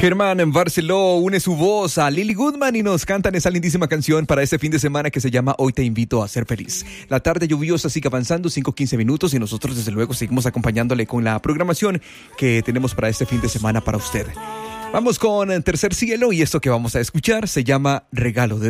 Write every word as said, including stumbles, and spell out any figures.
Germán en Barceló une su voz a Lily Goodman y nos cantan esa lindísima canción para este fin de semana que se llama Hoy te invito a ser feliz. La tarde lluviosa sigue avanzando, cinco quince minutos, y nosotros desde luego seguimos acompañándole con la programación que tenemos para este fin de semana para usted. Vamos con Tercer Cielo y esto que vamos a escuchar se llama Regalo de